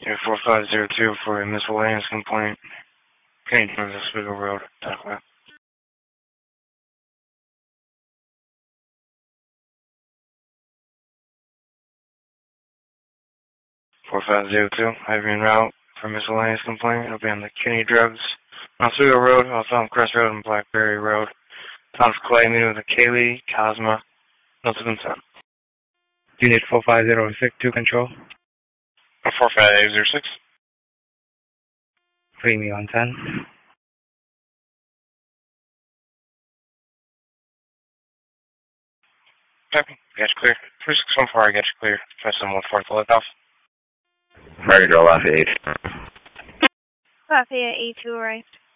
Air 4502 for a miscellaneous complaint. Kenny Drugs, Oswego Road, Tuckwell. 4502, I've been route for miscellaneous complaint. It'll be on the Kenny Drugs, Oswego Road, also on Crest Road and Blackberry Road. Thomas Clay, meeting with the Kaylee, Cosma, Milton Son. Unit 45006 to control. 45806. Free me on 10. Copy. Got you clear. 3614, I got you clear. Try someone for the lift off. Margaret Lafayette. Lafayette A2 arrived.